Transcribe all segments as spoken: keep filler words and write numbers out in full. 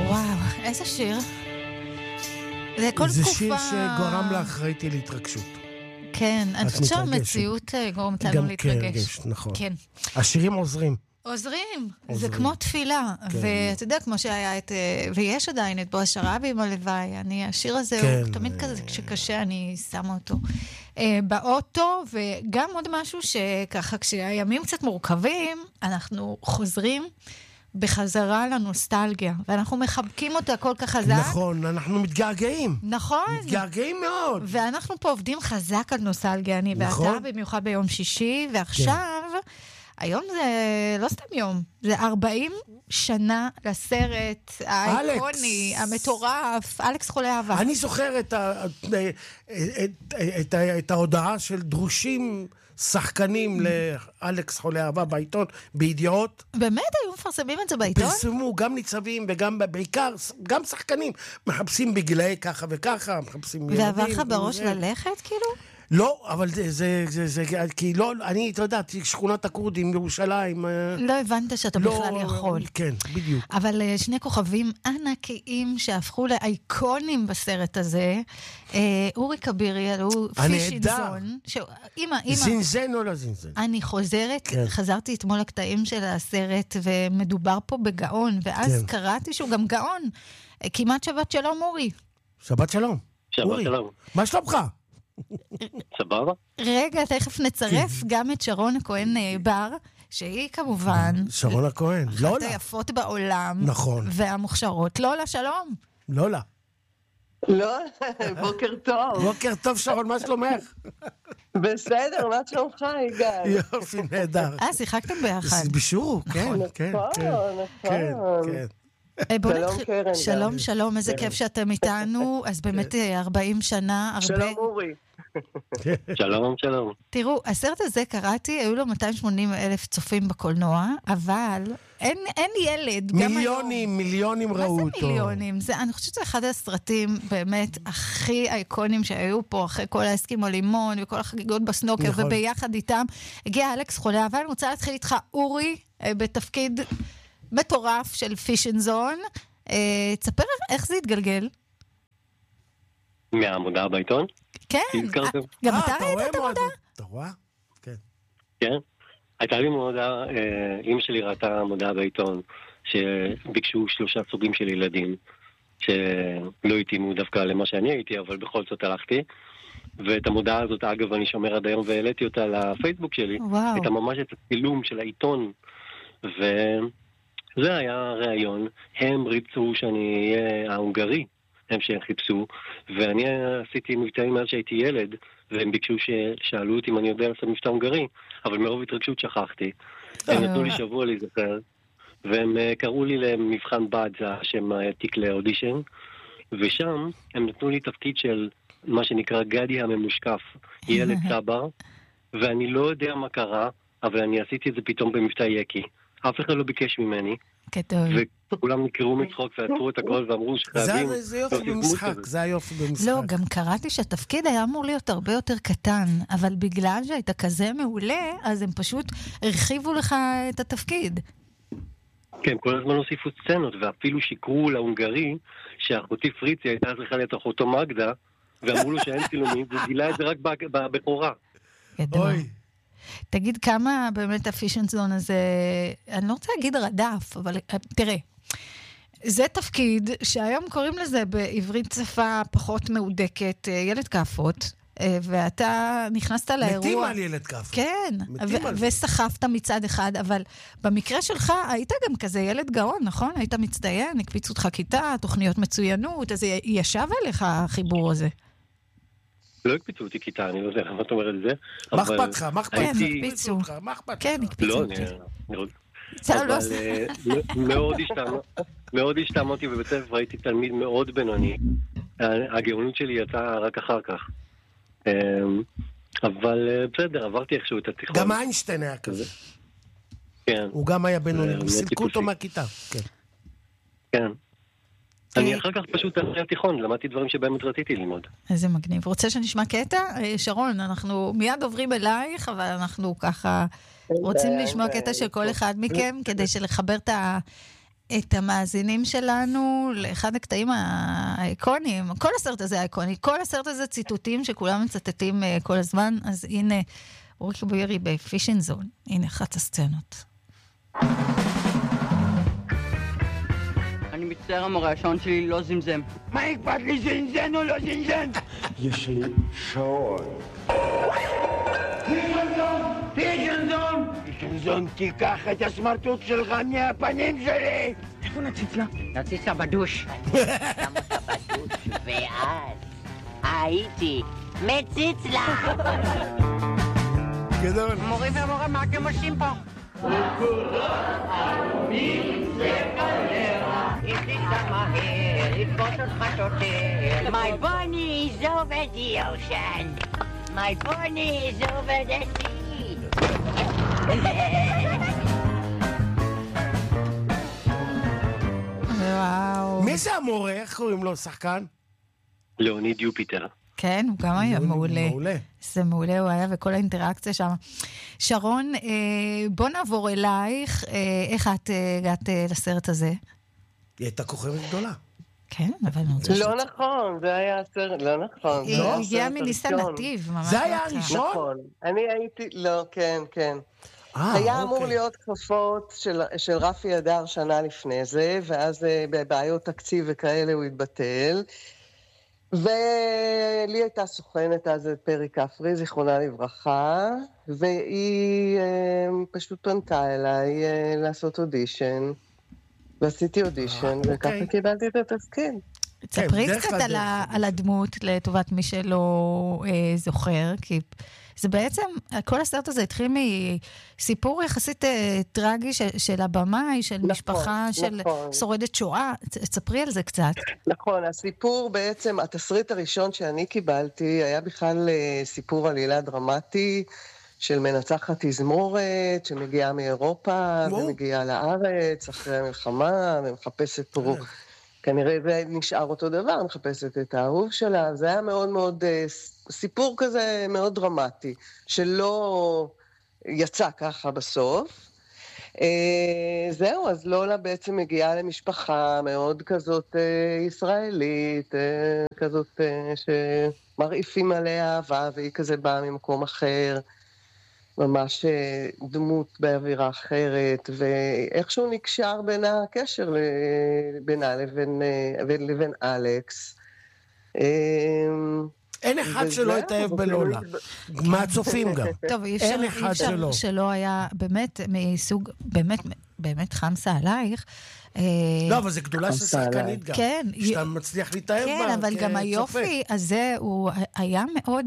וואו, איזה שיר. זה כל זה תקופה... שיר שגורם לך, ראיתי להתרגשות. כן, אני חושבת שהמציאות גורמת לנו להתרגש. גם כרגש, נכון. כן. השירים עוזרים. עוזרים, זה כמו תפילה. ואתה יודע, כמו שהיה את... ויש עדיין את בועז שרעבי עם הלוואי. אני, השיר הזה הוא תמיד כזה, כשקשה אני שמה אותו באוטו, וגם עוד משהו שככה, כשהימים קצת מורכבים, אנחנו חוזרים בחזרה לנוסטלגיה, ואנחנו מחבקים אותה כל כך חזק. נכון, אנחנו מתגעגעים. נכון. מתגעגעים מאוד. ואנחנו פה עובדים חזק על נוסטלגיה, אני ואתה, במיוחד ביום שישי, ועכשיו, היום זה לא סתם יום, זה ארבעים שנה לסרט האיקוני, המטורף, אלכס חולה אהבה. אני זוכר את ההודעה של דרושים שחקנים לאלכס חולה אהבה בעיתון, בידיעות. באמת היו מפרסמים את זה בעיתון? פרסמו גם ניצבים וגם בעיקר, גם שחקנים, מחפשים בגילאי ככה וככה, מחפשים ילדים. ועבר לך בראש ללכת כאילו? לא, אבל זה, זה, זה, זה, כי לא, אני, אתה יודע, שכונת הכורדים, ירושלים. לא הבנת שאתה לא, בכלל יכול. כן, בדיוק. אבל שני כוכבים ענקיים שהפכו לאיקונים בסרט הזה, אורי כבירי, הוא פישינזון. זינזן או לא זינזן? אני חוזרת, כן. חזרתי אתמול לקטעים של הסרט, ומדובר פה בגאון, ואז כן. קראתי שהוא גם גאון. כמעט שבת שלום, אורי. שבת שלום. שבת אורי. שלום. מה שלומך? סבבה? רגע, תכף נצרף גם את שרון הכהן בר, שהיא כמובן שרון הכהן, לא אחת היפות בעולם, נכון, והמוכשרות. לא לה, שלום. לא לה. לא, בוקר טוב. בוקר טוב שרון, מה שלומך? בסדר, מה שלומך, יגאל? יופי, נהדר. אה, שיחקתם ביחד. בישור, כן, כן, כן, כן. שלום, שלום, איזה כיף שאתם איתנו. אז באמת ארבעים שנה. שלום אורי. שלום, שלום. תראו, הסרט הזה קראתי, היו לו מאתיים ושמונים אלף צופים בקולנוע, אבל אין ילד. מיליונים, מיליונים ראו אותו. מה זה מיליונים? אני חושבת שזה אחד הסרטים באמת הכי אייקונים שהיו פה, אחרי כל ההסכם הלימון וכל החגיגות בסנוקר, וביחד איתם הגיע אלכס חולה, אבל אני רוצה להתחיל איתך, אורי, בתפקיד מטורף של פישינזון. תספר איך זה התגלגל? מהעמודה בעיתון? כן, גם אתה ראית את המודעה? אתה רואה? כן. כן. הייתה לי מודעה, אמא שלי ראתה מודעה בעיתון, שביקשו שלושה סוגים של ילדים, שלא התאימו דווקא למה שאני הייתי, אבל בכל זאת הלכתי. ואת המודעה הזאת, אגב, אני שומר עד היום, והעליתי אותה לפייסבוק שלי. וואו. הייתה ממש את הצילום של העיתון, וזה היה הרעיון. הם ריצו שאני אהיה ההונגרי, הם שהם חיפשו, ואני עשיתי מבטאים מאז שהייתי ילד, והם ביקשו ששאלו אותי אם אני יודע לעשות מבטא הונגרי, אבל מרוב התרגשות שכחתי. הם נתנו לי שבוע להיזכר, והם קראו לי למבחן בד, זה השם העתיק לאודישן, ושם הם נתנו לי תפקיד של מה שנקרא גדי הממושקף, ילד צבר, ואני לא יודע מה קרה, אבל אני עשיתי את זה פתאום במבטא יקי. אף אחד לא ביקש ממני. גדול. וכולם נקראו מצחוק ועצרו את הכל ואמרו שחייבים... זה יופי במשחק, זה היופי במשחק. לא, גם קראתי שהתפקיד היה אמור להיות הרבה יותר קטן, אבל בגלל שהיית כזה מעולה, אז הם פשוט הרחיבו לך את התפקיד. כן, כל הזמן הוסיפו סצנות, ואפילו שיקרו להונגרי שאחותי פריצי הייתה צריכה להיות אחותו מגדה, ואמרו לו שאין צילומים, וגילה את זה רק בבכורה. גדול. תגיד כמה באמת הפישינזון הזה, אני לא רוצה להגיד רדף, אבל תראה, זה תפקיד שהיום קוראים לזה בעברית שפה פחות מעודקת, ילד כאפות, ואתה נכנסת לאירוע... מתים על ילד כאפות. כן, וסחפת מצד אחד, אבל במקרה שלך היית גם כזה ילד גאון, נכון? היית מצטיין, הקפיצו אותך כיתה, תוכניות מצוינות, אז ישב עליך החיבור הזה. לא הקפיצו אותי כיתה, אני לא יודע למה אתה אומר את זה. מה אכפת לך? מה אכפת לך? כן, הקפיצו. מה אכפת לך? כן, הקפיצו אותי. אבל מאוד השתעממתי בבית ספר, הייתי תלמיד מאוד בינוני. הגאונות שלי יצאה רק אחר כך. אבל בסדר, עברתי איכשהו את התיכון. גם איינשטיין היה כזה. כן. הוא גם היה בינוני, סילקו אותו מהכיתה. כן. אני אחר כך פשוט אחרי התיכון, למדתי דברים שבאמת רציתי ללמוד. איזה מגניב. רוצה שנשמע קטע? שרון, אנחנו מיד עוברים אלייך, אבל אנחנו ככה רוצים לשמוע קטע של כל אחד מכם, כדי שלחבר את את המאזינים שלנו לאחד הקטעים האיקונים. כל הסרט הזה האיקוני, כל הסרט הזה ציטוטים שכולם מצטטים כל הזמן, אז הנה, אורי קבוירי בפיש אנד זון, הנה אחת הסצנות. אני מצטער המורה, השעון שלי לא זמזם. מה אכפת לי זנזן או לא זנזן? יש לי שעון. פישנזון! פישנזון! פישנזון, תיקח את הסמרטוט שלך מהפנים שלי! איפה נציצה? נציצה בדוש. שם אותה בדוש, ואז הייתי מציץ לה. גדול. מורי ומורה, מה אתם עושים פה? My bunny is over the ocean. My bunny is over the sea. וואו. מי זה המורה? איך קוראים לו? שחקן? ליאוניד יופיטר. כן, הוא גם היה מעולה. מעולה. זה מעולה, הוא היה וכל האינטראקציה שם. שרון, בוא נעבור אלייך. איך את הגעת לסרט הזה? היא הייתה כוכבת גדולה. כן, אבל אני רוצה... לא נכון, זה היה הסרט, לא נכון. היא הגיעה מניסן נתיב, ממש. זה היה הראשון? נכון. אני הייתי, לא, כן, כן. היה אמור להיות כפות של רפי אדר שנה לפני זה, ואז בבעיות תקציב וכאלה הוא התבטל. ולי הייתה סוכנת אז את פרי כפרי, זיכרונה לברכה, והיא פשוט פנתה אליי לעשות אודישן, ועשיתי אודישן, וככה קיבלתי את התפקיד. תספרי קצת על הדמות לטובת מי שלא זוכר, כי זה בעצם, כל הסרט הזה התחיל מסיפור יחסית טרגי של הבמאי, של משפחה, של שורדת שואה. תספרי על זה קצת. נכון, הסיפור בעצם, התסריט הראשון שאני קיבלתי, היה בכלל סיפור עלילה דרמטי, של מנצחת תזמורת, שמגיעה מאירופה, ומגיעה לארץ, אחרי המלחמה, ומחפשת פה, כנראה זה נשאר אותו דבר, מחפשת את האהוב שלה, זה היה מאוד מאוד, סיפור כזה מאוד דרמטי, שלא יצא ככה בסוף. זהו, אז לולה בעצם מגיעה למשפחה מאוד כזאת ישראלית, כזאת שמרעיפים עליה אהבה, והיא כזה באה ממקום אחר, ממש דמות באווירה אחרת, ואיכשהו נקשר בין הקשר בינה לבין, לבין אלכס. אין אחד שלא התאהב בלולה. מהצופים גם. טוב, אי אפשר שלא היה באמת מסוג, באמת, באמת חמסה עלייך. לא, אבל זה גדולה של שחקנית גם. כן. שאתה מצליח להתאהב בה. כן, אבל גם היופי הזה, הוא היה מאוד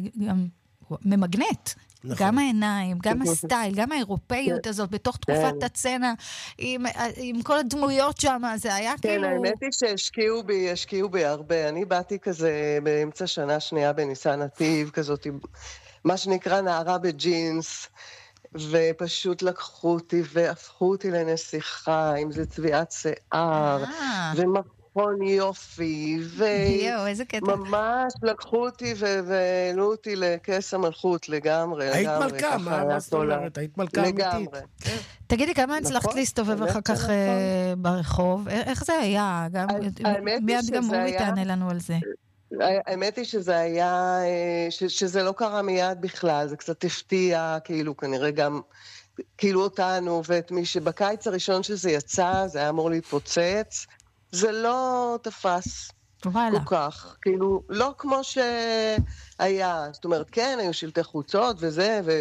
ממגנט. גם העיניים, גם הסטייל, גם האירופאיות הזאת, בתוך תקופת הצנה, עם כל הדמויות שם, זה היה כאילו... כן, האמת היא שהשקיעו בי, השקיעו בי הרבה. אני באתי כזה באמצע שנה שנייה בניסן נתיב, כזאת, מה שנקרא נערה בג'ינס, ופשוט לקחו אותי והפכו אותי לנסיכה, אם זה צביעת שיער, ומחו. יופי, וממש לקחו אותי והעלו אותי לכס המלכות לגמרי. היית מלכה, מה זאת אומרת? היית מלכה אמיתית. תגידי, כמה הצלחת להסתובב אחר כך ברחוב? איך זה היה? מיד גם אורי תענה לנו על זה. האמת היא שזה היה, שזה לא קרה מיד בכלל, זה קצת הפתיע, כאילו כנראה גם, כאילו אותנו ואת מי שבקיץ הראשון שזה יצא, זה היה אמור להתפוצץ, זה לא תפס כל כך, כאילו, לא כמו שהיה, זאת אומרת, כן, היו שלטי חוצות וזה, ו...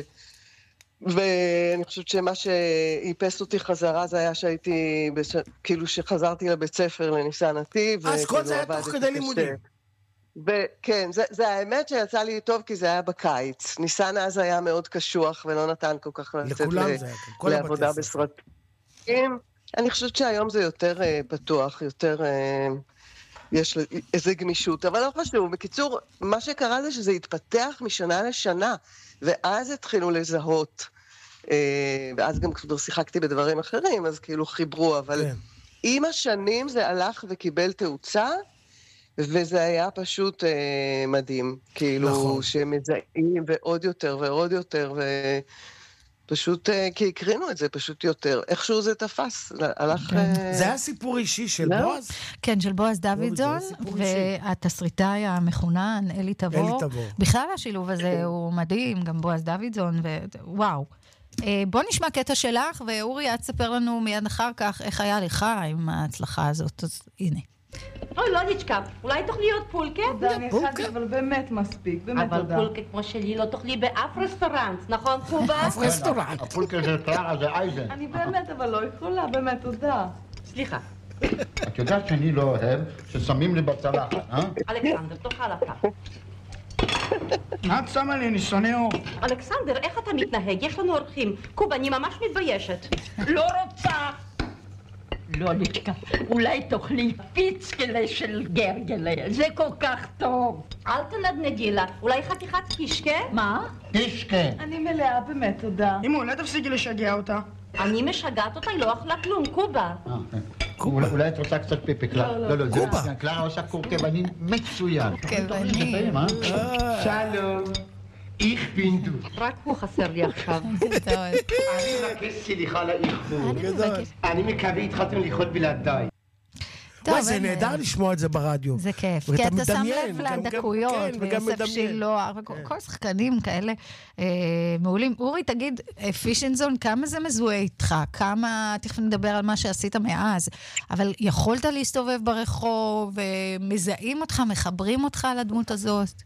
ואני חושבת שמה שאיפס אותי חזרה זה היה שהייתי, בש... כאילו שחזרתי לבית ספר לניסן נתיב. אז כל זה היה תוך כדי לימודים. וכן, זה, זה האמת שיצא לי טוב כי זה היה בקיץ. ניסן אז היה מאוד קשוח ולא נתן כל כך לצאת ל... לעבודה בסרטים. אני חושבת שהיום זה יותר uh, פתוח, יותר, uh, יש איזה גמישות, אבל לא חשוב. בקיצור, מה שקרה זה שזה התפתח משנה לשנה, ואז התחילו לזהות, uh, ואז גם כבר שיחקתי בדברים אחרים, אז כאילו חיברו, אבל כן. עם השנים זה הלך וקיבל תאוצה, וזה היה פשוט uh, מדהים, כאילו נכון. שמזהים ועוד יותר ועוד יותר, ו... פשוט, כי הקרינו את זה פשוט יותר. איכשהו זה תפס, הלך... זה היה סיפור אישי של בועז? כן, של בועז דוידזון, והתסריטאי המחונן, אלי תבור. בכלל השילוב הזה הוא מדהים, גם בועז דוידזון, וואו. בוא נשמע קטע שלך, ואורי, את תספר לנו מיד אחר כך איך היה לך עם ההצלחה הזאת, אז הנה. אוי, לא נשכב. אולי תאכלי עוד פולקה? תודה, אני אחת, אבל באמת מספיק, באמת תודה. אבל פולקה כמו שלי לא תאכלי באף רסטורנט, נכון, קובה? אף רסטורנט. הפולקה זה פלארה, זה אייזן. אני באמת, אבל לא יכולה, באמת תודה. סליחה. את יודעת שאני לא אוהב ששמים לי בצלחת, אה? אלכסנדר, תאכל אתה. מה את שמה לי, אני שונא אור? אלכסנדר, איך אתה מתנהג? יש לנו אורחים. קובה, אני ממש מתביישת. לא רוצה. לא נשכח, אולי תאכלי פיצקלה של גרגלה, זה כל כך טוב. אל תנדנדי לה, אולי חתיכת קישקה? מה? קישקה. אני מלאה, באמת, תודה. אמא, אולי תפסיקי לשגע אותה. אני משגעת אותה, היא לא אכלה כלום, קובה. אולי את רוצה קצת פיפי, קלרה. לא, לא, קובה. קלרה עושה קורקבני מצוין. קורקבני. שלום. איך בינדו. רק הוא חסר לי עכשיו. אני מבקש סליחה לאיחור. אני מקווה התחלתם לאכול בלעדיי. וואי, זה נהדר לשמוע את זה ברדיו. זה כיף, כי אתה שם לב לדקויות, ויוסף שילוח, וכל שחקנים כאלה מעולים. אורי, תגיד, פישנזון, כמה זה מזוהה איתך? כמה, תכף נדבר על מה שעשית מאז, אבל יכולת להסתובב ברחוב, מזהים אותך, מחברים אותך על הדמות הזאת?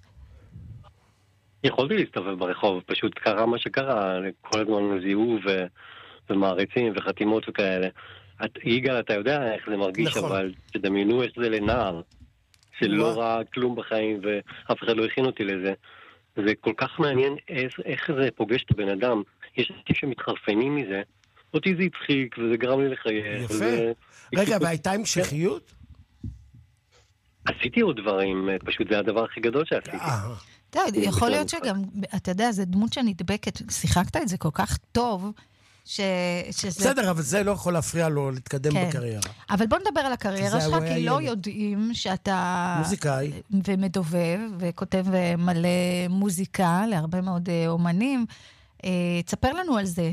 יכולתי להסתובב ברחוב, פשוט קרה מה שקרה, כל הזמן זיהו ומעריצים וחתימות וכאלה. יגאל, אתה יודע איך זה מרגיש, נכון. אבל תדמיינו איך זה לנער, שלא ראה כלום בחיים ואף אחד לא הכין אותי לזה. זה כל כך מעניין איך, איך זה פוגש את הבן אדם. יש אנשים שמתחרפנים מזה, אותי זה הצחיק וזה גרם לי לחייך. יפה. וזה... רגע, והייתה המשכיות? עשיתי עוד דברים, פשוט זה הדבר הכי גדול שעשיתי. אתה יודע, יכול להיות שגם, אתה יודע, זה דמות שנדבקת, שיחקת את זה כל כך טוב, ש... שזה... בסדר, אבל זה לא יכול להפריע לו להתקדם כן. בקריירה. אבל בוא נדבר על הקריירה שלך, כי לא יודעים שאתה... מוזיקאי. ומדובב, וכותב מלא מוזיקה להרבה מאוד אומנים. תספר לנו על זה.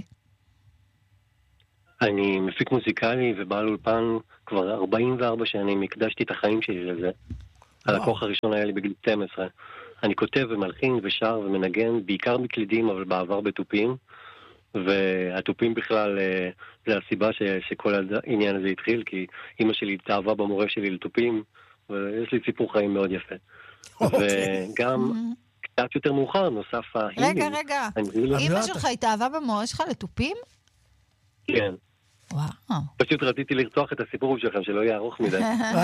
אני מפיק מוזיקלי ובעל אולפן כבר ארבעים וארבע שנים, הקדשתי את החיים שלי לזה. הלקוח הראשון היה לי בגיל שתים עשרה. אני כותב ומלחין ושר ומנגן, בעיקר בקלידים, אבל בעבר בטופים. והטופים בכלל, זה הסיבה ש, שכל העניין הזה התחיל, כי אמא שלי התאהבה במורה שלי לטופים, ויש לי סיפור חיים מאוד יפה. וגם קצת יותר מאוחר נוסף ההילינג. רגע, רגע, אמא שלך התאהבה במורה שלך לטופים? כן. וואו. פשוט רציתי לרצוח את הסיפור שלכם, שלא יהיה ארוך מדי.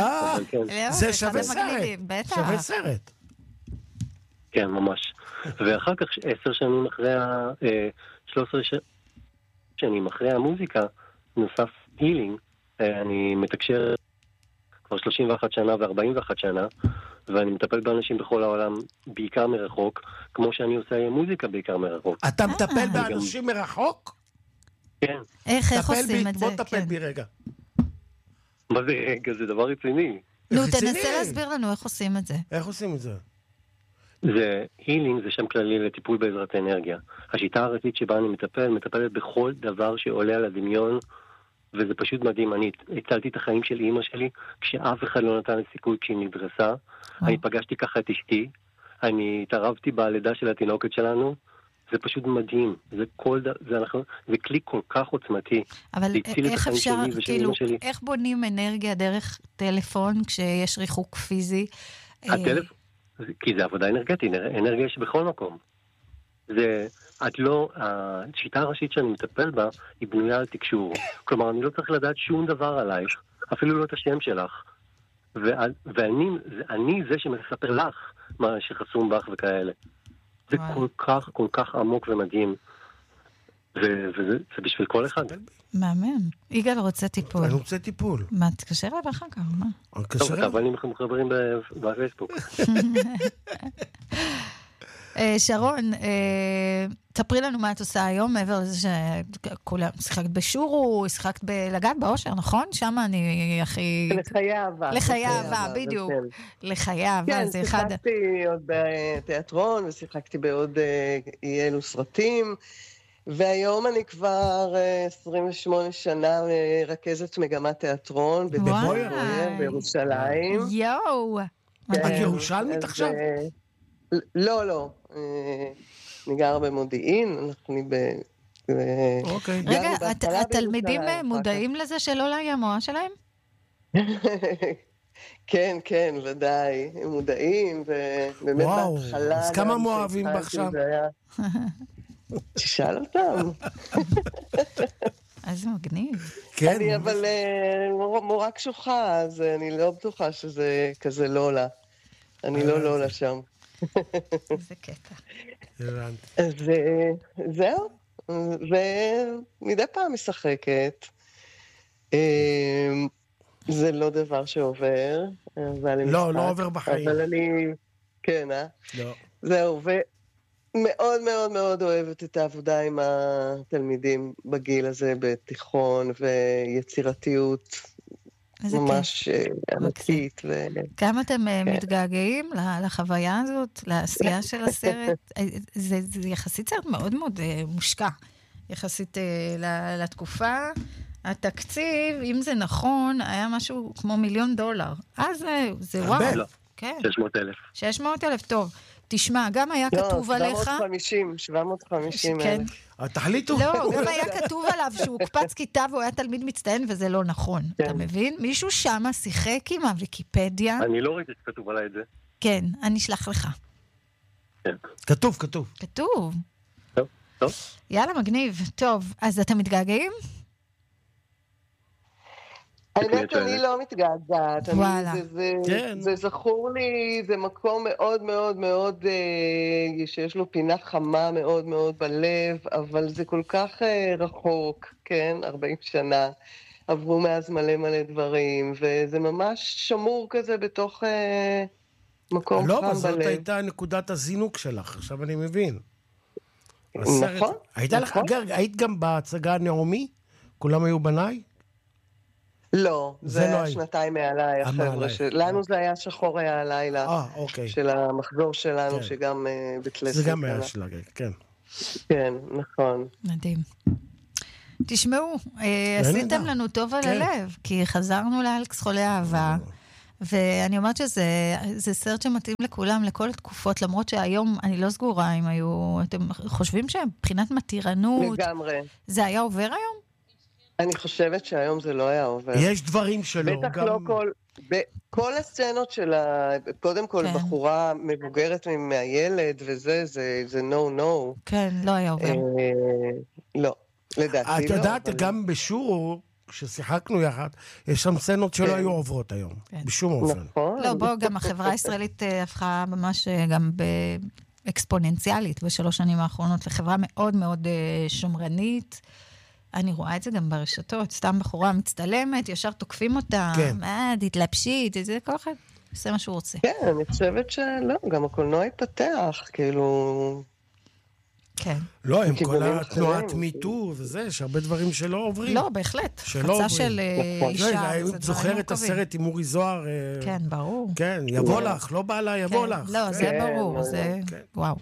זה שווה סרט. שווה סרט. כן, ממש. ואחר כך, עשר שנים אחרי ה... שלוש עשרה שנים אחרי המוזיקה, נוסף הילינג, אני מתקשר כבר שלושים ואחת שנה ו-ארבעים ואחת שנה, ואני מטפל באנשים בכל העולם, בעיקר מרחוק, כמו שאני עושה מוזיקה בעיקר מרחוק. אתה מטפל באנשים מרחוק? כן. איך, איך עושים את זה? בוא תטפל בי רגע. מה זה רגע? זה דבר רציני. נו, תנסה להסביר לנו איך עושים את זה. איך עושים את זה? זה, הילינג זה שם כללי לטיפול בעזרת אנרגיה. השיטה הארצית שבה אני מטפל, מטפלת בכל דבר שעולה על הדמיון, וזה פשוט מדהים. אני הצלתי את החיים של אמא שלי, כשאף אחד לא נתן לי סיכוי כשהיא נדרסה. אני פגשתי ככה את אשתי, אני התערבתי בלידה של התינוקת שלנו, זה פשוט מדהים. זה כל ד... זה, אנחנו... זה כלי כל כך עוצמתי. אבל איך אפשר, כאילו, איך בונים אנרגיה דרך טלפון כשיש ריחוק פיזי? הטלפון? כי זה עבודה אנרגטית, אנרגיה יש בכל מקום. זה, את לא, השיטה הראשית שאני מטפל בה, היא בנויה על תקשור. כלומר, אני לא צריך לדעת שום דבר עלייך, אפילו לא את השם שלך. ואני, אני זה שמספר לך מה שחסום בך וכאלה. זה כל כך, כל כך עמוק ומדהים. וזה בשביל כל אחד. מאמן. יגאל רוצה טיפול. אני רוצה טיפול. מה, תקשר אליו אחר כך, מה? טוב, אבל אני מחברים בפייסבוק. שרון, תספרי לנו מה את עושה היום, מעבר לזה שכולם, שיחקת בשורו, שיחקת בלגן באושר, נכון? שם אני הכי... לחיי אהבה. לחיי אהבה, בדיוק. לחיי אהבה, זה אחד... כן, שיחקתי עוד בתיאטרון, ושיחקתי בעוד אי אלו סרטים, והיום אני כבר עשרים ושמונה שנה רכזת מגמת תיאטרון בבויר בירושלים. יואו. את ירושלמית עכשיו? לא, לא. אני גרה במודיעין, אנחנו ב... רגע, התלמידים מודעים לזה שלא היה מועה שלהם? כן, כן, ודאי. הם מודעים, ובאמת בהתחלה... וואו, אז כמה מואבים בך שם? תשאל אותם. אז מגניב. אני אבל מורה קשוחה, אז אני לא בטוחה שזה כזה לולה. אני לא לולה שם. זה קטע. אז זהו, ומדי פעם משחקת. זה לא דבר שעובר. לא, לא עובר בחיים. אבל אני... כן, אה? לא. זהו, ו... מאוד מאוד מאוד אוהבת את העבודה עם התלמידים בגיל הזה, בתיכון, ויצירתיות ממש ענקית. כמה אתם מתגעגעים לחוויה הזאת, לעשייה של הסרט? זה יחסית סרט מאוד מאוד מושקע, יחסית לתקופה. התקציב, אם זה נכון, היה משהו כמו מיליון דולר. אז זה וואו. שש מאות אלף. שש מאות אלף, טוב. תשמע, גם היה כתוב עליך... שבע מאות וחמישים, שבע מאות וחמישים אלף. תחליטו. לא, גם היה כתוב עליו שהוא קפץ כיתה והוא היה תלמיד מצטיין, וזה לא נכון. אתה מבין? מישהו שם שיחק עם הוויקיפדיה. אני לא ראיתי שכתוב עליי את זה. כן, אני אשלח לך. כתוב, כתוב. כתוב. טוב, טוב. יאללה, מגניב. טוב, אז אתם מתגעגעים? האמת, אני לא מתגעגעת. זה זכור לי, זה מקום מאוד מאוד מאוד, שיש לו פינה חמה מאוד מאוד בלב, אבל זה כל כך רחוק, כן? ארבעים שנה. עברו מאז מלא מלא דברים, וזה ממש שמור כזה בתוך מקום חם בלב. לא, זאת הייתה נקודת הזינוק שלך, עכשיו אני מבין. נכון. היית גם בהצגה הנעמי? כולם היו בניי? לא, זה היה שנתיים מעליי, החבר'ה. לנו זה היה שחור היה הלילה, של המחזור שלנו, שגם בתלסת. זה גם היה שלה, כן. כן, נכון. מדהים. תשמעו, עשיתם לנו טוב על הלב, כי חזרנו לאלכס חולה אהבה, ואני אומרת שזה סרט שמתאים לכולם, לכל התקופות, למרות שהיום אני לא סגורה אם היו, אתם חושבים שמבחינת מתירנות, לגמרי. זה היה עובר היום? אני חושבת שהיום זה לא היה עובר. יש דברים שלא. בטח גם... לא כל... בכל הסצנות של ה... קודם כל, כן. בחורה מבוגרת מהילד וזה, זה, זה no no. כן, לא היה עובר. אה, לא, לדעתי לא. את יודעת, אבל... גם בשורו, כששיחקנו יחד, יש שם סצנות שלא כן. היו עוברות היום. כן. בשום אופן. נכון. לא, בואו, גם החברה הישראלית הפכה ממש גם באקספוננציאלית בשלוש שנים האחרונות, לחברה מאוד מאוד שומרנית, אני רואה את זה גם ברשתות, סתם בחורה מצטלמת, ישר תוקפים אותה, מה, תתלבשית, זה כל אחד עושה מה שהוא רוצה. כן, אני חושבת שלא, גם הקולנוע יפתח, כאילו... כן. לא, עם כל התנועת מיטו וזה, יש הרבה דברים שלא עוברים. לא, בהחלט. חצה של אישה. אני זוכר את הסרט עם אורי זוהר. כן, ברור. כן, יבוא לך, לא בא לה, יבוא לך. לא, זה ברור, זה... וואו.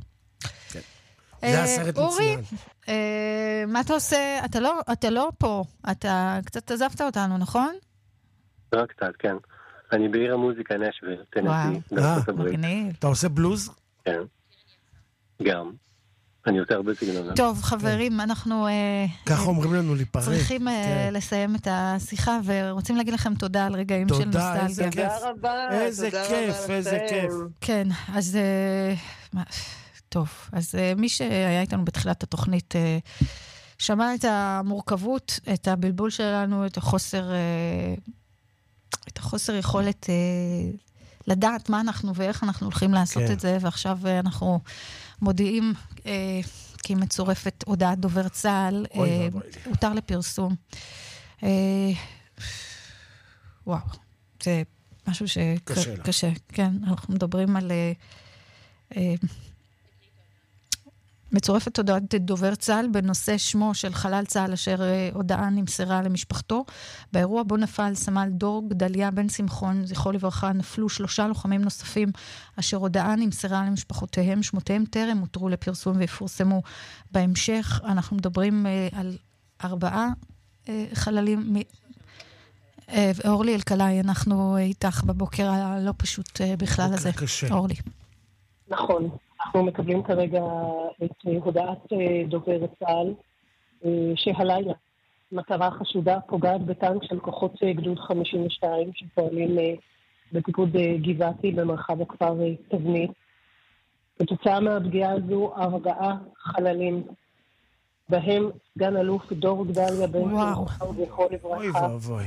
זה הסרט מצוין. אורי, מה אתה עושה? אתה לא פה, אתה קצת עזבת אותנו, נכון? רק קצת, כן. אני בעיר המוזיקה נשוויל, טנסי, בארצות הברית. מגניב. אתה עושה בלוז? כן. גם. אני עושה הרבה סגנון. טוב, חברים, אנחנו... ככה אומרים לנו להיפרד. צריכים לסיים את השיחה, ורוצים להגיד לכם תודה על רגעים של נוסטלגיה. תודה, איזה כיף. תודה רבה. איזה כיף, איזה כיף. כן, אז... טוב, אז מי שהיה איתנו בתחילת התוכנית שמע את המורכבות, את הבלבול שלנו, את החוסר, את החוסר יכולת לדעת מה אנחנו ואיך אנחנו הולכים לעשות את זה, ועכשיו אנחנו מודיעים, כי מצורפת הודעת דובר צה"ל, הותר לפרסום. וואו, זה משהו שקשה. כן, אנחנו מדברים על... מצורפת הודעת דובר צה"ל בנושא שמו של חלל צה"ל אשר הודעה נמסרה למשפחתו. באירוע בו נפל סמל דור גדליה בן שמחון, זכרו לברכה, נפלו שלושה לוחמים נוספים אשר הודעה נמסרה למשפחותיהם. שמותיהם טרם הותרו לפרסום ויפורסמו בהמשך. אנחנו מדברים על ארבעה חללים. אורלי אלקלעי, אנחנו איתך בבוקר הלא פשוט בכלל הזה. אורלי. נכון. אנחנו מקבלים כרגע את הודעת דובר צה"ל שהלילה מטרה חשודה פוגעת בטנק של כוחות גדוד חמישים ושתיים שפועלים בפיקוד גבעתי במרחב הכפר תבנית. כתוצאה מהפגיעה הזו ארבעה חללים, בהם סגן אלוף דור גדליה בן שמחון זכרו לברכה,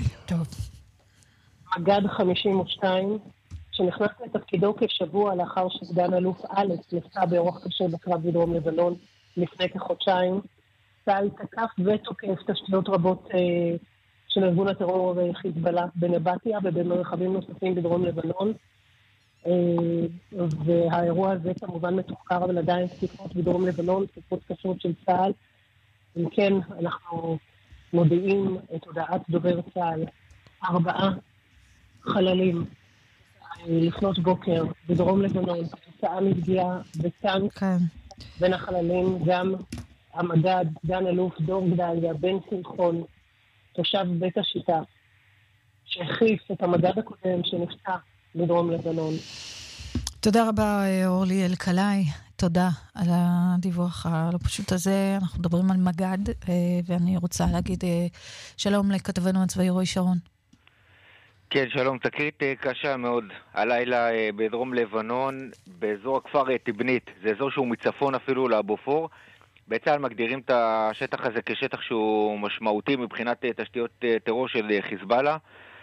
מג"ד חמישים ושתיים שנכנס לתפקידו כשבוע לאחר שסגן אלוף אלכס נפצע באורח קשה בקרב בדרום לבנון לפני כחודשיים. צה"ל תקף ותוקף תשתיות רבות אה, של ארגון הטרור חיזבאללה בנבטיה ובמרחבים נוספים בדרום לבנון. אה, והאירוע הזה כמובן מתוחקר, אבל עדיין תקיפות בדרום לבנון, תקיפות קשות של צה"ל. אם כן, אנחנו מודיעים את הודעת דובר צה"ל, ארבעה חללים לפנות בוקר בדרום לבנון, כתוצאה מפגיעה בטנק. כן. בין החללים גם המג"ד, סגן אלוף דור גדליה בן שמחון, תושב בית השיטה, שהחליף את המג"ד הקודם שנפצע בדרום לבנון. תודה רבה אורלי אלקלעי, תודה על הדיווח הלא פשוט הזה. אנחנו מדברים על מג"ד, ואני רוצה להגיד שלום לכתבנו הצבאי רועי שרון. כן, שלום. תקרית קשה מאוד הלילה בדרום לבנון, באזור הכפר תבנית. זה אזור שהוא מצפון אפילו לבופור. בצה"ל מגדירים את השטח הזה כשטח שהוא משמעותי מבחינת תשתיות טרור של חיזבאללה,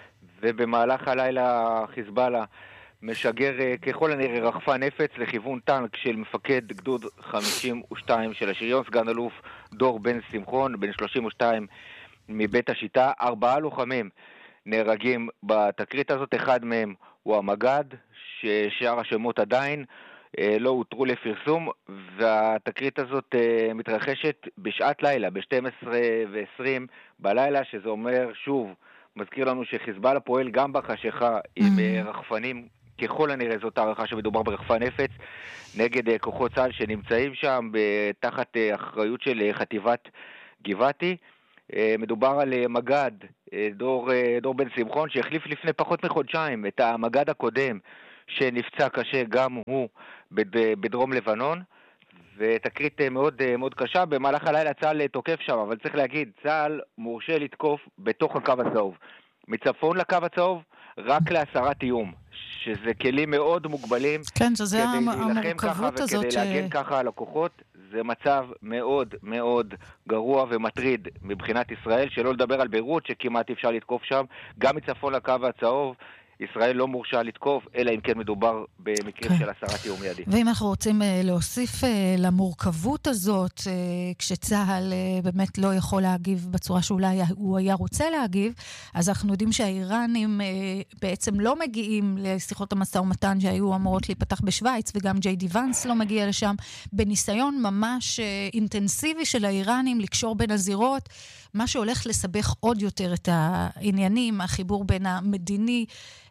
ובמהלך הלילה חיזבאללה משגר ככל הנראה רחפן נפץ לכיוון טנק של מפקד גדוד חמישים ושתיים של השריון, סגן אלוף דור בן שמחון, בן שלושים ושתיים מבית השיטה. ארבעה לוחמים נהרגים בתקרית הזאת, אחד מהם הוא המג"ד, ששאר השמות עדיין לא הותרו לפרסום, והתקרית הזאת מתרחשת בשעת לילה, ב-שתים עשרה ועשרים בלילה, שזה אומר שוב, מזכיר לנו שחיזבאללה פועל גם בחשיכה עם רחפנים, ככל הנראה זאת הערכה שמדובר ברחפן נפץ, נגד כוחות צה"ל שנמצאים שם תחת אחריות של חטיבת גבעתי. מדובר על מג"ד דור, דור בן שמחון שהחליף לפני פחות מחודשיים את המג"ד הקודם שנפצע קשה גם הוא בדרום לבנון, ותקרית מאוד מאוד קשה. במהלך הלילה צה"ל תוקף שם, אבל צריך להגיד, צה"ל מורשה לתקוף בתוך הקו הצהוב, מצפון לקו הצהוב רק להסרת איום, שזה כלים מאוד מוגבלים. כן, שזה המורכבות הזאת. וכדי להגן ככה על הכוחות, זה מצב מאוד מאוד גרוע ומטריד מבחינת ישראל, שלא לדבר על ביירות שכמעט אפשר לתקוף שם, גם מצפון לקו הצהוב. ישראל לא מורשה לתקוף, אלא אם כן מדובר במקרים של הסרת איום מיידי. ואם אנחנו רוצים להוסיף למורכבות הזאת, כשצהל באמת לא יכול להגיב בצורה שאולי הוא היה רוצה להגיב, אז אנחנו יודעים שהאיראנים בעצם לא מגיעים לשיחות המשא ומתן שהיו אמורות להיפתח בשוויץ, וגם ג'יי די ונס לא מגיע לשם, בניסיון ממש אינטנסיבי של האיראנים לקשור בין הזירות, מה שהולך לסבך עוד יותר את העניינים, החיבור בין המדיני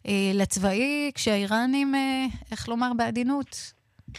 לצבאי, כשהאיראנים, איך לומר בעדינות,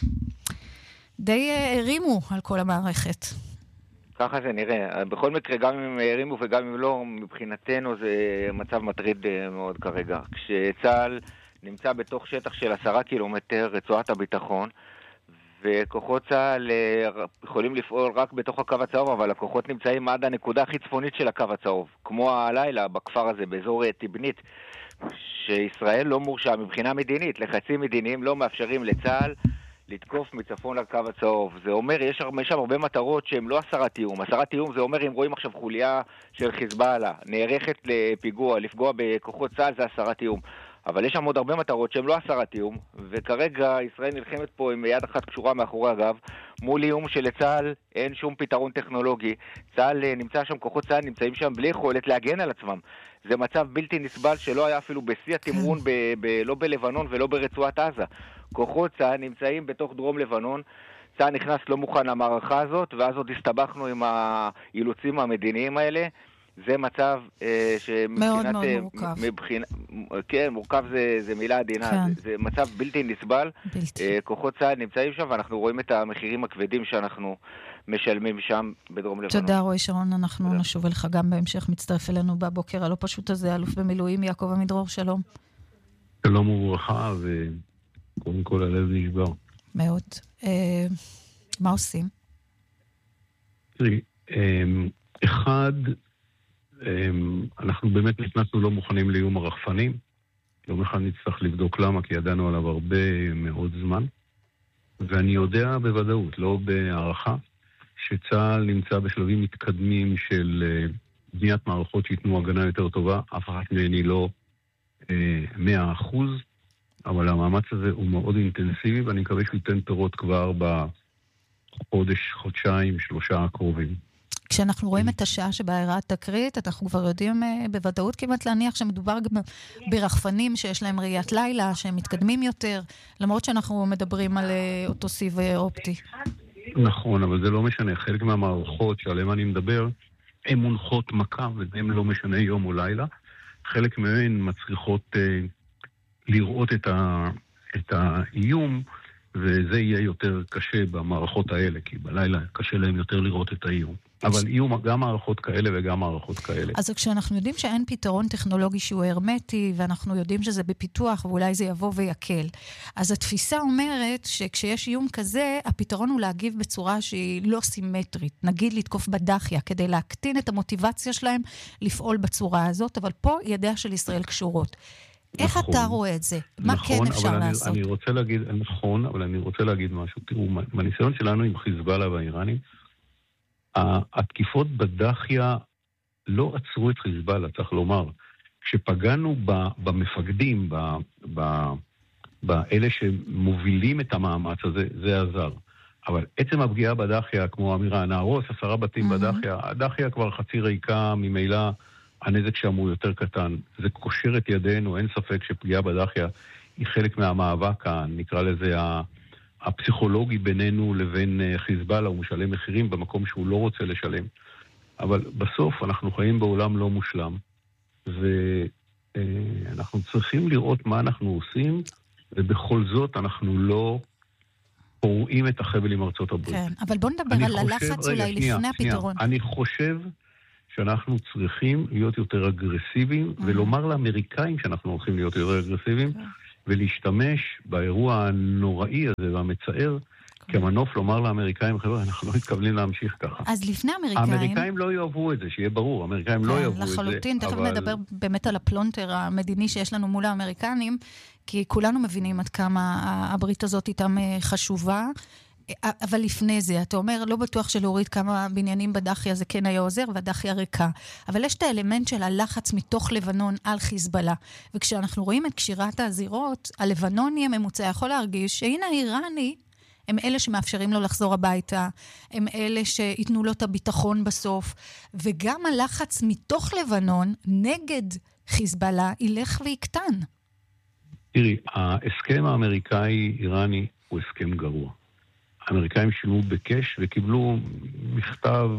די הרימו על כל המערכת. ככה זה נראה. בכל מקרה, גם אם הרימו וגם אם לא, מבחינתנו זה מצב מטריד מאוד כרגע. כשצה"ל נמצא בתוך שטח של עשרה קילומטר, רצועת הביטחון, וכוחות צה"ל יכולים לפעול רק בתוך הקו הצהוב, אבל הכוחות נמצאים עד הנקודה הכי צפונית של הקו הצהוב, כמו הלילה בכפר הזה, באזור תבנית, שישראל לא מורשה מבחינה מדינית, לחצים מדיניים לא מאפשרים לצה"ל לתקוף מצפון לקו הצהוב. זה אומר, יש שם הרבה מטרות שהן לא הסרת איום. הסרת איום זה אומר, אם רואים עכשיו חוליה של חיזבאללה, נערכת לפיגוע, לפגוע בכוחות צה"ל, זה הסרת איום. אבל יש שם עוד הרבה מטרות שהן לא הסרת איום, וכרגע ישראל נלחמת פה עם יד אחת קשורה מאחורי הגב, מול איום שלצה"ל אין שום פתרון טכנולוגי. צה"ל נמצא שם, כוחות צה"ל נמצאים שם בלי יכולת להגן על עצמם. זה מצב בלתי נסבל שלא היה אפילו בשיא התמרון, ב- ב- לא בלבנון ולא ברצועת עזה. כוחות צה"ל נמצאים בתוך דרום לבנון, צה"ל נכנס לא מוכן למערכה הזאת, ואז עוד הסתבכנו עם האילוצים המדיניים האלה. זה מצב אה, שמבחינת... מאוד מאוד מורכב. מבחינת, כן, מורכב זה, זה מילה עדינה. כן. זה, זה מצב בלתי נסבל. בלתי. אה, כוחות צה"ל נמצאים שם, ואנחנו רואים את המחירים הכבדים שאנחנו משלמים שם בדרום לבנון. תודה רועי שרון, אנחנו תודה. נשוב אליך גם בהמשך, מצטרף אלינו בבוקר הלא פשוט הזה, אלוף במילואים יעקב עמידרור, שלום. שלום וברכה, וקודם כל הלב נשבר. מאוד. אה, מה עושים? תראי, אה, אחד, אנחנו באמת נכנסנו לא מוכנים לאיום הרחפנים. יום אחד נצטרך לבדוק למה, כי ידענו עליו הרבה מאוד זמן. ואני יודע בוודאות, לא בהערכה, שצה"ל נמצא בשלבים מתקדמים של בניית מערכות שיתנו הגנה יותר טובה. אף אחת מהן היא לא מאה אחוז, אבל המאמץ הזה הוא מאוד אינטנסיבי, ואני מקווה שהוא ייתן פירות כבר בחודש, חודשיים, שלושה הקרובים. כשאנחנו רואים את השעה שבה אירעה התקרית, אנחנו כבר יודעים בוודאות כמעט להניח שמדובר גם ברחפנים שיש להם ראיית לילה, שהם מתקדמים יותר, למרות שאנחנו מדברים על אותו סיב אופטי. נכון, אבל זה לא משנה. חלק מהמערכות שעליהן אני מדבר, הן מונחות מכה, והן לא משנה יום או לילה. חלק מהן מצריכות אה, לראות את, ה, את האיום, וזה יהיה יותר קשה במערכות האלה, כי בלילה קשה להם יותר לראות את האיום. אבל יהיו גם מערכות כאלה וגם מערכות כאלה. אז כשאנחנו יודעים שאין פתרון טכנולוגי שהוא הרמטי, ואנחנו יודעים שזה בפיתוח, ואולי זה יבוא ויקל, אז התפיסה אומרת שכשיש איום כזה, הפתרון הוא להגיב בצורה שהיא לא סימטרית. נגיד לתקוף בדחיה, כדי להקטין את המוטיבציה שלהם לפעול בצורה הזאת, אבל פה ידיה של ישראל קשורות. איך נכון, אתה רואה את זה? מה נכון, כן אפשר אבל לעשות? אני, אני רוצה להגיד, נכון, אבל אני רוצה להגיד משהו. תראו, בניסיון שלנו עם חיזבאללה והאיראנים, התקיפות בדחיה לא עצרו את חיזבאללה, צריך לומר. כשפגענו במפקדים, באלה שמובילים את המאמץ הזה, זה עזר. אבל עצם הפגיעה בדחיה, כמו אמירה, נהרוס עשרה בתים בדחיה, הדחיה כבר חצי ריקה, ממילא הנזק שם הוא יותר קטן. זה קושר את ידינו, אין ספק שפגיעה בדחיה היא חלק מהמאבק, נקרא לזה הפסיכולוגי בינינו לבין חיזבאללה, הוא משלם מחירים במקום שהוא לא רוצה לשלם. אבל בסוף אנחנו חיים בעולם לא מושלם, ואנחנו צריכים לראות מה אנחנו עושים, ובכל זאת אנחנו לא פורעים את החבל עם ארצות הברית. כן, אבל בוא נדבר על הלחץ אולי לפני הפתרון. אני חושב שאנחנו צריכים להיות יותר אגרסיביים, ולומר לאמריקאים שאנחנו הולכים להיות יותר אגרסיביים, ולהשתמש באירוע הנוראי הזה והמצער, כמנוף לומר לאמריקאים, חבר'ה, אנחנו לא מתכוונים להמשיך ככה. אז לפני האמריקאים... האמריקאים לא יאהבו את זה, שיהיה ברור, האמריקאים לא יאהבו את זה. לחלוטין, תכף נדבר באמת על הפלונטר המדיני שיש לנו מול האמריקנים, כי כולנו מבינים עד כמה הברית הזאת איתם חשובה, אבל לפני זה, אתה אומר, לא בטוח שלהוריד כמה בניינים בדחיה זה כן היה עוזר, והדחיה ריקה. אבל יש את האלמנט של הלחץ מתוך לבנון על חיזבאללה. וכשאנחנו רואים את קשירת הזירות, הלבנוני הממוצע יכול להרגיש שהנה האיראני, הם אלה שמאפשרים לו לחזור הביתה, הם אלה שיתנו לו את הביטחון בסוף, וגם הלחץ מתוך לבנון נגד חיזבאללה ילך ויקטן. תראי, ההסכם האמריקאי-איראני הוא הסכם גרוע. האמריקאים שילמו בקש וקיבלו מכתב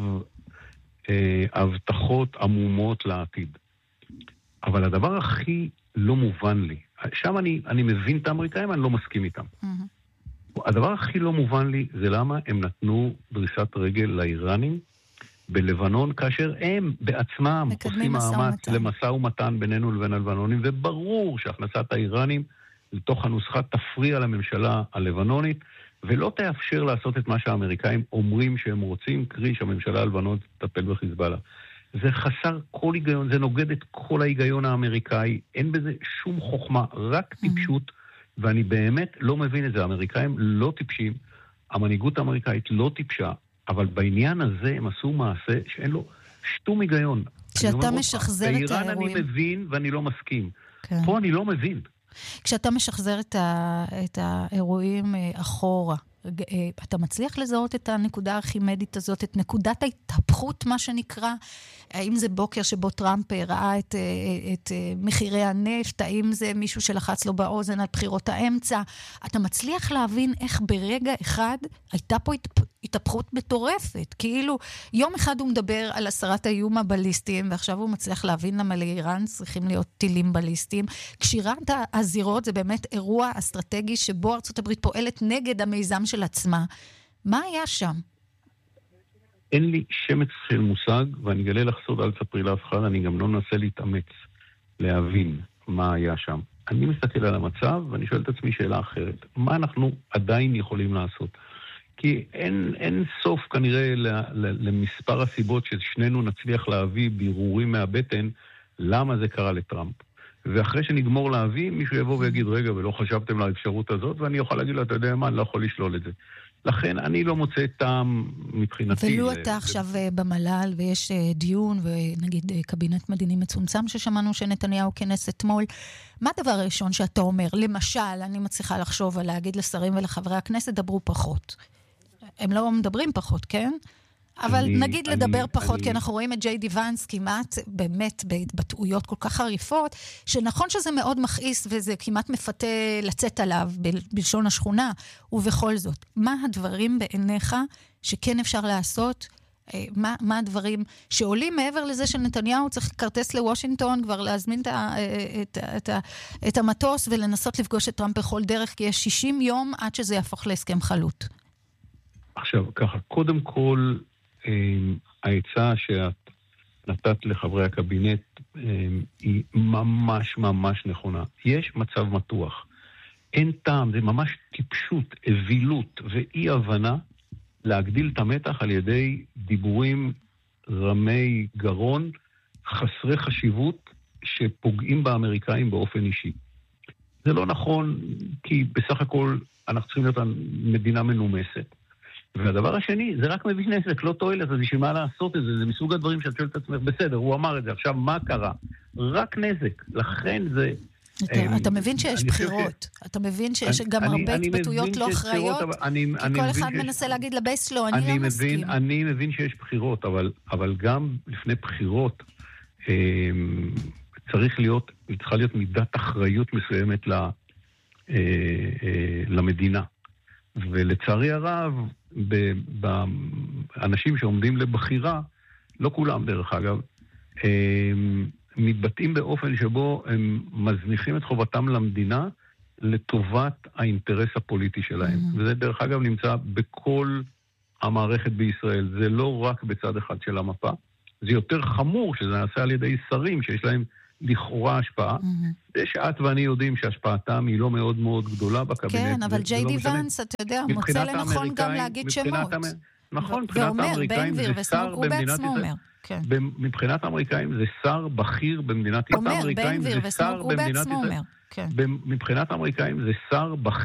אה, הבטחות עמומות לעתיד. אבל הדבר הכי לא מובן לי, שם אני, אני מבין את האמריקאים, אני לא מסכים איתם. Mm-hmm. הדבר הכי לא מובן לי זה למה הם נתנו דריסת רגל לאיראנים בלבנון, כאשר הם בעצמם עושים מאמץ למשא ומתן בינינו לבין הלבנונים, וברור שהכנסת האיראנים לתוך הנוסחה תפריע לממשלה הלבנונית, ולא תאפשר לעשות את מה שהאמריקאים אומרים שהם רוצים, קרי שהממשלה הלבנונית תטפל בחיזבאללה. זה חסר כל היגיון, זה נוגד את כל ההיגיון האמריקאי, אין בזה שום חוכמה, רק טיפשות, ואני באמת לא מבין את זה. האמריקאים לא טיפשים, המנהיגות האמריקאית לא טיפשה, אבל בעניין הזה הם עשו מעשה שאין לו שום היגיון. כשאתה משחזר את האירועים... באיראן אני מבין ואני לא מסכים. כן. פה אני לא מבין. כשאתה משחזר את, ה, את האירועים אחורה, אתה מצליח לזהות את הנקודה הארכימדית הזאת, את נקודת ההתהפכות, מה שנקרא? האם זה בוקר שבו טראמפ ראה את, את מחירי הנפט? האם זה מישהו שלחץ לו באוזן על בחירות האמצע? אתה מצליח להבין איך ברגע אחד הייתה פה התהפכות מטורפת. כאילו, יום אחד הוא מדבר על הסרת האיום הבליסטיים, ועכשיו הוא מצליח להבין למה לאיראן צריכים להיות טילים בליסטיים. קשירת הזירות זה באמת אירוע אסטרטגי שבו ארצות הברית פועלת נגד המיזם של עצמה. מה היה שם? אין לי שמץ של מושג, ואני אגלה לך סוד, אל תספרי לאף אחד, אני גם לא מנסה להתאמץ להבין מה היה שם. אני מסתכל על המצב, ואני שואל את עצמי שאלה אחרת. מה אנחנו עדיין יכולים לעשות? כי אין, אין סוף כנראה ל, ל, למספר הסיבות ששנינו נצליח להביא בירורים מהבטן, למה זה קרה לטראמפ. ואחרי שנגמור להביא, מישהו יבוא ויגיד, רגע, ולא חשבתם לאפשרות הזאת, ואני יכול להגיד לו, אתה יודע מה, אני לא יכול לשלול את זה. לכן אני לא מוצא טעם מבחינתי. ולו אתה עכשיו במל"ל, ויש דיון, ונגיד קבינט מדיני מצומצם ששמענו שנתניהו כנס אתמול, מה הדבר הראשון שאתה אומר? למשל, אני מצליחה לחשוב על להגיד לשרים ולחברי הכנסת, דברו פחות. הם לא מדברים פחות, כן? אבל אני, נגיד אני, לדבר פחות, אני... כי אנחנו רואים את ג'יי די ונס כמעט באמת בהתבטאויות כל כך חריפות, שנכון שזה מאוד מכעיס וזה כמעט מפתה לצאת עליו בלשון השכונה, ובכל זאת, מה הדברים בעיניך שכן אפשר לעשות? מה, מה הדברים שעולים מעבר לזה שנתניהו צריך קרטס לוושינגטון, כבר להזמין את, את, את, את המטוס ולנסות לפגוש את טראמפ בכל דרך, כי יש שישים יום עד שזה יהפוך להסכם חלוט. עכשיו, ככה, קודם כל, העצה שאת נתת לחברי הקבינט היא ממש ממש נכונה. יש מצב מתוח. אין טעם, זה ממש טיפשות, אווילות ואי הבנה להגדיל את המתח על ידי דיבורים רמי גרון, חסרי חשיבות, שפוגעים באמריקאים באופן אישי. זה לא נכון, כי בסך הכל אנחנו צריכים להיות מדינה מנומסת. והדבר השני, זה רק מביא נזק, לא תועלת, אז בשביל מה לעשות את זה? זה מסוג הדברים שאת שואלת את עצמך, בסדר, הוא אמר את זה, עכשיו מה קרה? רק נזק, לכן זה... אתה מבין שיש בחירות, אתה מבין שיש גם הרבה התבטאויות לא אחראיות, כי כל אחד מנסה להגיד לבייס שלו, אני לא מסכים. אני מבין שיש בחירות, אבל גם לפני בחירות צריך להיות, צריכה להיות מידת אחריות מסוימת למדינה. ולצערי הרב, באנשים שעומדים לבחירה, לא כולם דרך אגב, מתבטאים באופן שבו הם מזניחים את חובתם למדינה לטובת האינטרס הפוליטי שלהם. Mm-hmm. וזה דרך אגב נמצא בכל המערכת בישראל. זה לא רק בצד אחד של המפה. זה יותר חמור שזה נעשה על ידי שרים שיש להם לכאורה השפעה. Mm-hmm. זה שאת ואני יודעים שהשפעתם היא לא מאוד מאוד גדולה בקבינט. כן, אבל ג'יי די ונס, אתה יודע, מוצא לנכון גם להגיד שמות. נכון, מבחינת האמריקאים זה שר במדינת ישראל. כן. מבחינת האמריקאים זה שר בכיר במדינת ישראל. אומר, בן גביר וסמוג הוא בעצמו אומר. מבחינת האמריקאים זה שר בכיר